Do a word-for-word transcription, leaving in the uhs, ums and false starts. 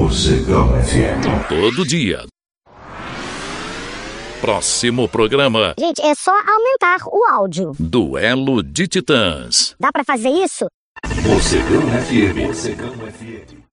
Mocegão F M. Todo dia. Próximo programa. Gente, é só aumentar o áudio. Duelo de Titãs. Dá pra fazer isso? Mocegão F M. Mocegão F M.